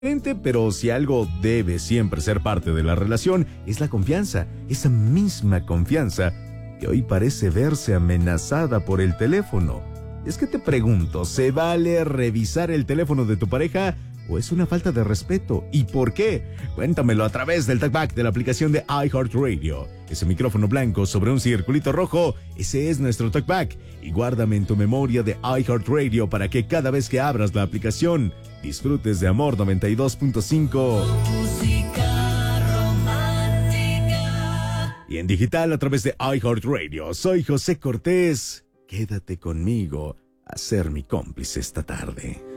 Pero si algo debe siempre ser parte de la relación, es la confianza. Esa misma confianza que hoy parece verse amenazada por el teléfono. Es que te pregunto, ¿se vale revisar el teléfono de tu pareja o es una falta de respeto? ¿Y por qué? Cuéntamelo a través del talkback de la aplicación de iHeartRadio. Ese micrófono blanco sobre un circulito rojo, ese es nuestro talkback. Y guárdame en tu memoria de iHeartRadio para que cada vez que abras la aplicación disfrutes de Amor 92.5. Y en digital a través de iHeartRadio. Soy José Cortés. Quédate conmigo a ser mi cómplice esta tarde.